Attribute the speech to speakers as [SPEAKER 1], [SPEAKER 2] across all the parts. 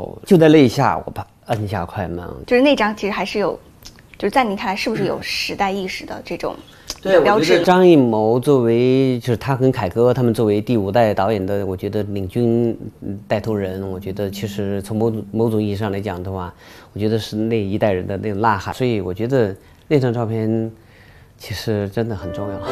[SPEAKER 1] 候，就在那一下我把摁下快门。
[SPEAKER 2] 就是那张其实还是有，就是在您看来是不是有时代意识的这种标志？
[SPEAKER 1] 张艺谋作为就是他跟凯歌他们作为第5代导演的，我觉得领军带头人，我觉得其实从某种意义上来讲的话，我觉得是那一代人的那种呐喊。所以我觉得那张照片其实真的很重要。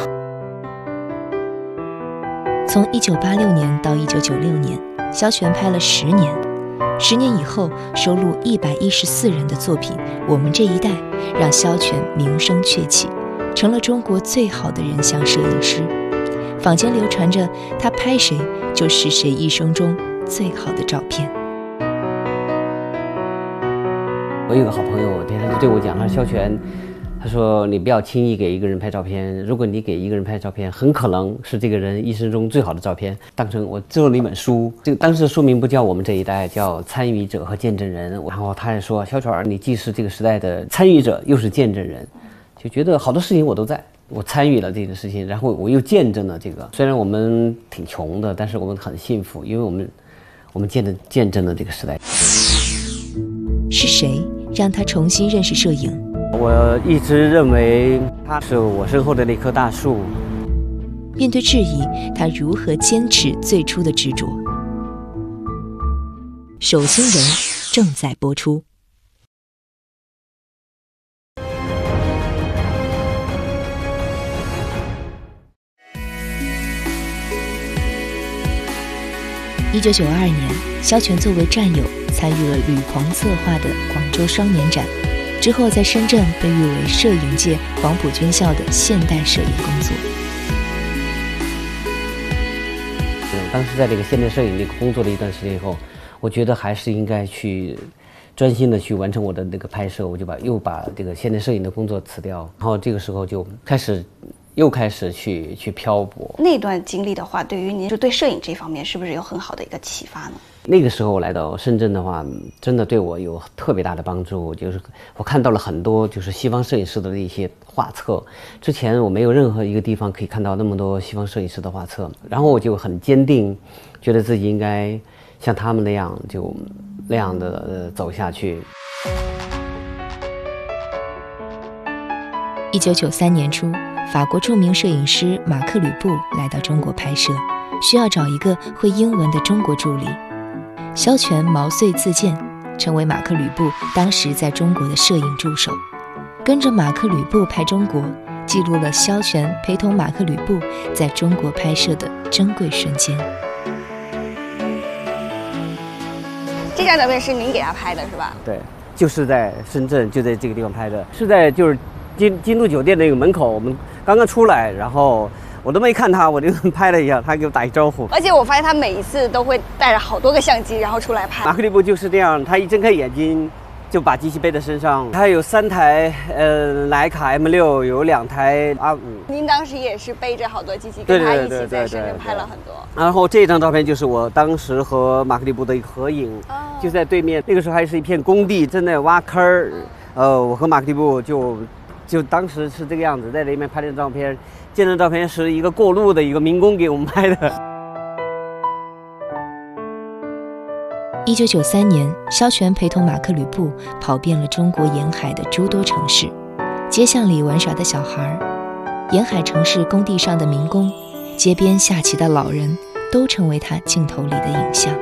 [SPEAKER 3] 从1986年到1996年，萧全拍了10年。10年以后，收录114人的作品《我们这一代》，让萧全名声鹊起，成了中国最好的人像摄影师。坊间流传着他拍谁就是谁一生中最好的照片。
[SPEAKER 1] 我有个好朋友，他就对我讲，他说萧全，他说你不要轻易给一个人拍照片，如果你给一个人拍照片，很可能是这个人一生中最好的照片。当成我做了一本书，这个当时书名不叫我们这一代，叫参与者和见证人。然后他也说，萧全，你既是这个时代的参与者，又是见证人，就觉得好多事情我都在，我参与了这个事情，然后我又见证了这个。虽然我们挺穷的，但是我们很幸福，因为我们见证了这个时代。
[SPEAKER 3] 是谁让他重新认识摄影？
[SPEAKER 1] 我一直认为他是我身后的那棵大树。
[SPEAKER 3] 面对质疑，他如何坚持最初的执着？手心人正在播出。1992年，萧全作为战友参与了吕鹏策划的广州双年展，之后在深圳被誉为摄影界黄埔军校的现代摄影工作。
[SPEAKER 1] 当时在这个现代摄影那个工作了一段时间以后，我觉得还是应该去专心的去完成我的那个拍摄，我就又把这个现代摄影的工作辞掉，然后这个时候就又开始去漂泊。
[SPEAKER 2] 那段经历的话，对于您就对摄影这方面是不是有很好的一个启发呢？
[SPEAKER 1] 那个时候来到深圳的话，真的对我有特别大的帮助。就是我看到了很多就是西方摄影师的一些画册，之前我没有任何一个地方可以看到那么多西方摄影师的画册，然后我就很坚定，觉得自己应该像他们那样，就那样的走下去。
[SPEAKER 3] 1993年初，法国著名摄影师马克·吕布来到中国拍摄，需要找一个会英文的中国助理。萧全毛遂自荐，成为马克·吕布当时在中国的摄影助手，跟着马克·吕布拍中国，记录了萧全陪同马克·吕布在中国拍摄的珍贵瞬间。
[SPEAKER 2] 这张照片是您给他拍的是吧？
[SPEAKER 1] 对，就是在深圳，就在这个地方拍的，是在就是金都酒店那个门口，我们刚刚出来，然后我都没看他，我就拍了一下，他给我打一招呼。
[SPEAKER 2] 而且我发现他每一次都会带着好多个相机，然后出来拍。
[SPEAKER 1] 马克·吕布就是这样，他一睁开眼睛就把机器背在身上。他有3台徕卡 M6，有2台R5。
[SPEAKER 2] 您当时也是背着好多机器，跟他一起在深圳拍了很多。
[SPEAKER 1] 然后这张照片就是我当时和马克·吕布的一个合影，就在对面。那个时候还是一片工地，正在挖坑儿。我和马克·吕布就当时是这个样子，在那边拍的照片。这张照片是一个过路的一个民工给我们拍的。
[SPEAKER 3] 1993年，萧全陪同马克·吕布跑遍了中国沿海的诸多城市，街巷里玩耍的小孩，沿海城市工地上的民工，街边下棋的老人，都成为他镜头里的影像。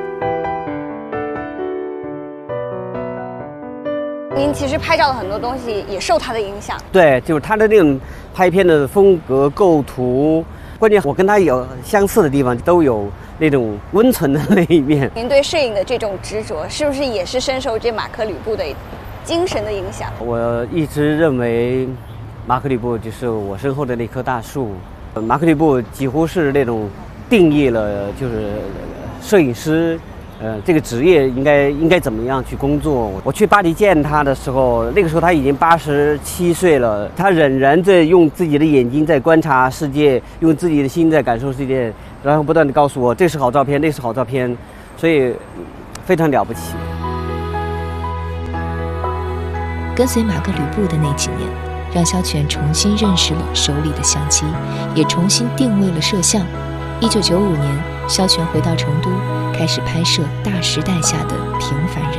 [SPEAKER 2] 您其实拍照的很多东西也受他的影响。
[SPEAKER 1] 对，就是他的那种拍片的风格、构图，关键我跟他有相似的地方，都有那种温存的那一面。
[SPEAKER 2] 您对摄影的这种执着，是不是也是深受这马克·吕布的精神的影响？
[SPEAKER 1] 我一直认为，马克·吕布就是我身后的那棵大树。马克·吕布几乎是那种定义了，就是摄影师。这个职业应该怎么样去工作？我去巴黎见他的时候，那个时候他已经87岁了，他仍然在用自己的眼睛在观察世界，用自己的心在感受世界，然后不断地告诉我这是好照片，那是好照片，所以非常了不起。
[SPEAKER 3] 跟随马克·吕布的那几年，让萧全重新认识了手里的相机，也重新定位了摄像。1995年，萧全回到成都，开始拍摄大时代下的平凡人。